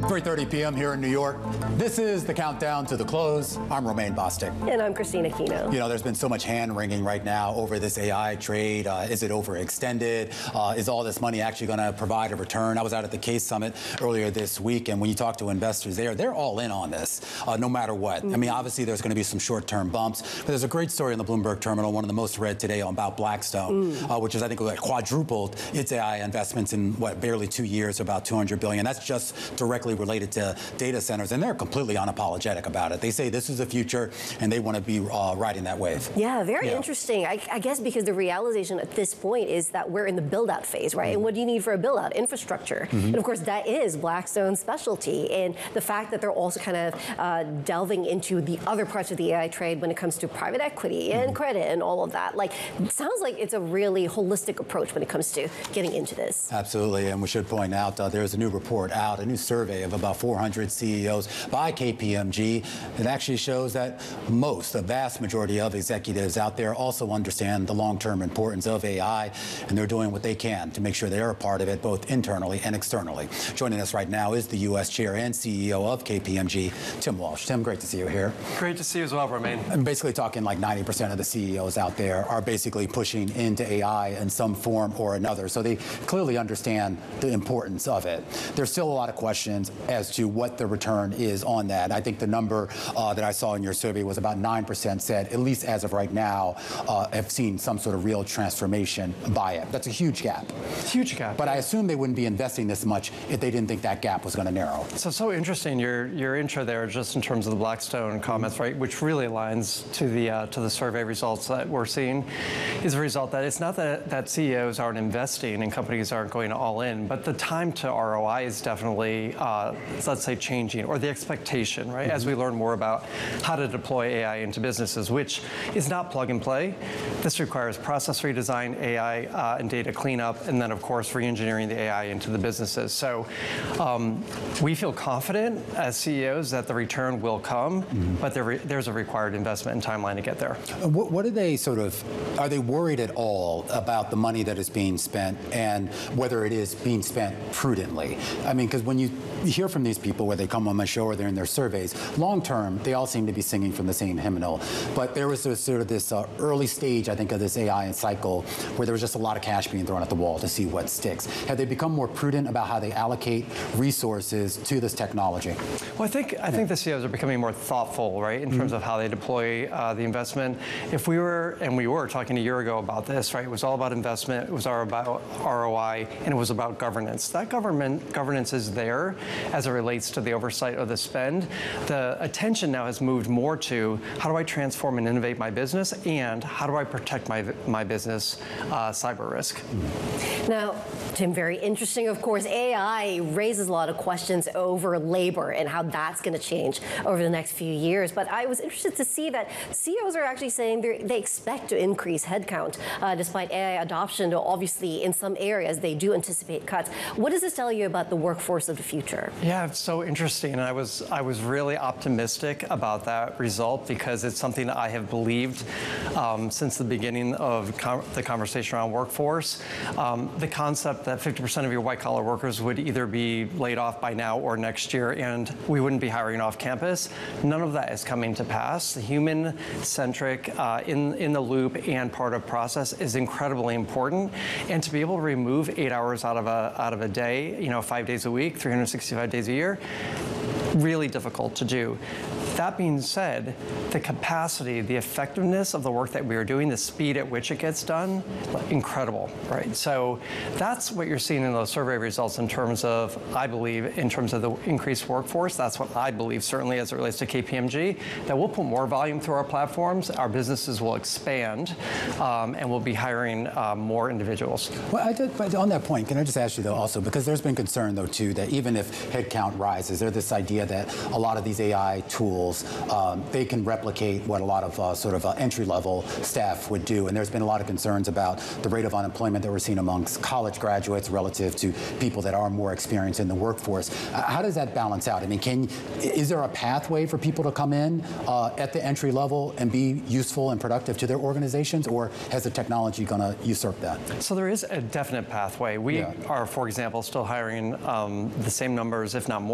3:30 p.m. here in New York. This is the countdown to the close. I'm Romaine Bostick. And I'm Christina Aquino. You know, there's been so much hand-wringing right now over this AI trade. Is it overextended? Is all this money actually going to provide a return? I was out at the Case Summit earlier this week, and when you talk to investors there, they're all in on this, no matter what. I mean, obviously, there's going to be some short-term bumps, but there's a great story in the Bloomberg Terminal, one of the most read today, about Blackstone, which is, I think, like quadrupled its AI investments in, barely 2 years, about $200 billion. That's just directly related to data centers, and they're completely unapologetic about it. They say this is the future, and they want to be riding that wave. Yeah, very interesting. I guess because the realization at this point is that we're in the build-out phase, right? And what do you need for a build-out? Infrastructure. And of course, that is Blackstone's specialty. And the fact that they're also kind of delving into the other parts of the AI trade when it comes to private equity and credit and all of that, like, it sounds like it's a really holistic approach when it comes to getting into this. Absolutely, and we should point out there's a new report out, a new survey of about 400 CEOs by KPMG. It actually shows that the vast majority of executives out there also understand the long-term importance of AI, and they're doing what they can to make sure they're a part of it, both internally and externally. Joining us right now is the U.S. Chair and CEO of KPMG, Tim Walsh. Tim, great to see you here. Great to see you as well, Romaine. I'm basically talking like 90% of the CEOs out there are basically pushing into AI in some form or another, so they clearly understand the importance of it. There's still a lot of questions as to what the return is on that. I think the number that I saw in your survey was about 9% said, at least as of right now, have seen some sort of real transformation by it. That's a huge gap. Huge gap. But I assume they wouldn't be investing this much if they didn't think that gap was going to narrow. So interesting, your intro there, just in terms of the Blackstone comments, right, which really aligns to the survey results that we're seeing, is a result that it's not that CEOs aren't investing and companies aren't going all in, but the time to ROI is definitely, let's say, changing, or the expectation, right? As we learn more about how to deploy AI into businesses, which is not plug and play. This requires process redesign, AI and data cleanup, and then, of course, re-engineering the AI into the businesses. So we feel confident as CEOs that the return will come, but there's a required investment and timeline to get there. What are they are they worried at all about the money that is being spent and whether it is being spent prudently? I mean, because when you hear from these people, where they come on my show or they're in their surveys, long term, they all seem to be singing from the same hymnal. But there was this early stage, I think, of this AI cycle where there was just a lot of cash being thrown at the wall to see what sticks. Have they become more prudent about how they allocate resources to this technology? Well, I think the CEOs are becoming more thoughtful, right, in terms of how they deploy the investment. If we were talking a year ago about this, right, it was all about investment, it was all about ROI, and it was about governance. That governance is there as it relates to the oversight of the spend. The attention now has moved more to how do I transform and innovate my business, and how do I protect my business cyber risk. Now, Tim, very interesting, of course. AI raises a lot of questions over labor and how that's going to change over the next few years. But I was interested to see that CEOs are actually saying they expect to increase headcount despite AI adoption. Obviously, in some areas, they do anticipate cuts. What does this tell you about the workforce of the future? Yeah, it's so interesting. And I was really optimistic about that result because it's something that I have believed since the beginning of the conversation around workforce. The concept that 50% of your white-collar workers would either be laid off by now or next year, and we wouldn't be hiring off campus, none of that is coming to pass. The human-centric, in the loop and part of process is incredibly important. And to be able to remove 8 hours out of a day, 5 days a week, 365 days a year, really difficult to do. That being said, the capacity, the effectiveness of the work that we are doing, the speed at which it gets done, incredible, right? So that's what you're seeing in those survey results in terms of, I believe, in terms of the increased workforce. That's what I believe, certainly as it relates to KPMG, that we'll put more volume through our platforms, our businesses will expand, and we'll be hiring more individuals. Well, but on that point, can I just ask you, though, also, because there's been concern, though, too, that even if headcount rises, there's this idea that a lot of these AI tools, they can replicate what a lot of entry-level staff would do. And there's been a lot of concerns about the rate of unemployment that we're seeing amongst college graduates relative to people that are more experienced in the workforce. How does that balance out? I mean, is there a pathway for people to come in at the entry level and be useful and productive to their organizations, or has the technology going to usurp that? So there is a definite pathway. We are, for example, still hiring the same numbers, if not more,